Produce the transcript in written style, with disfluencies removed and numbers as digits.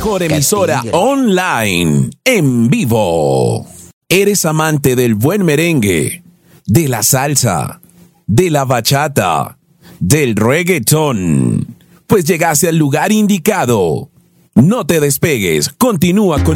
mejor emisora online, en vivo. ¿Eres amante del buen merengue, de la salsa, de la bachata, del reggaetón? Pues llegaste al lugar indicado. No te despegues, continúa con